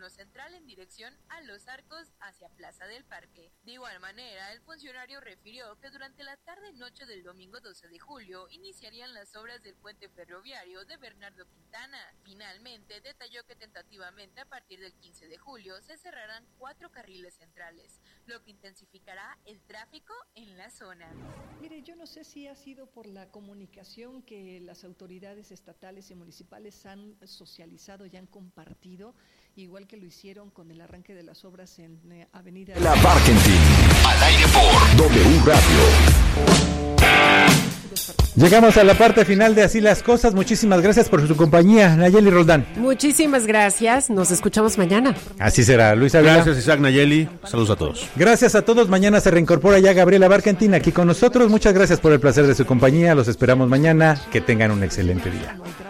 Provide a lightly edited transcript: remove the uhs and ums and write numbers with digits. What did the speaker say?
Polígono Central en dirección a Los Arcos hacia Plaza del Parque. De igual manera, el funcionario refirió que durante la tarde-noche del domingo 12 de julio iniciarían las obras del puente ferroviario de Bernardo Quintana. Finalmente, detalló que tentativamente a partir del 15 de julio se cerrarán 4 carriles centrales, lo que intensificará el tráfico en la zona. Mire, yo no sé si ha sido por la comunicación que las autoridades estatales y municipales han socializado y han compartido, igual que lo hicieron con el arranque de las obras en Avenida La Barkentin, al aire por W Radio. Llegamos a la parte final de Así las Cosas. Muchísimas gracias por su compañía, Nayeli Roldán. Muchísimas gracias, nos escuchamos mañana. Así será, Luis Ávila. Gracias, Isaac, Nayeli, saludos a todos. Gracias a todos, mañana se reincorpora ya Gabriela Barkentin aquí con nosotros. Muchas gracias por el placer de su compañía, los esperamos mañana, que tengan un excelente día.